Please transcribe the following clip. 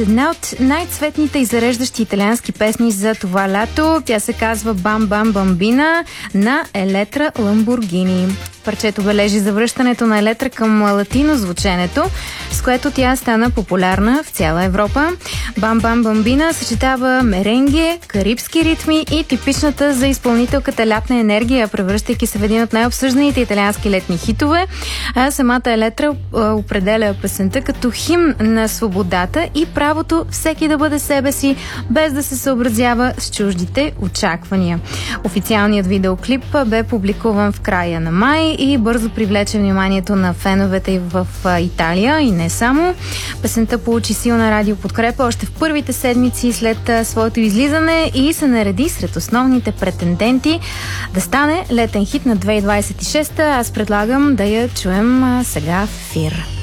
една от най-цветните и зареждащи италиански песни за това лято. Тя се казва Бам Бам Бамбина на Елетра Ламборгини. Парчето бележи завръщането на Елетра към латино звученето, с което тя стана популярна в цяла Европа. Бам Бам Бамбина съчетава меренге, карибски ритми и типичната за изпълнителката лятна енергия, превръщайки се в един от най-обсъжданите италиански летни хитове. А самата Елетра определя песента като химн на свободата и правото всеки да бъде себе си, без да се съобразява с чуждите очаквания. Официалният видеоклип бе публикуван в края на май и бързо привлече вниманието на феновете в Италия и не само. Песента получи силна радиоподкрепа още в първите седмици след своето излизане и се нареди сред основните претенденти да стане летен хит на 2026. Аз предлагам да я чуем сега в ефир.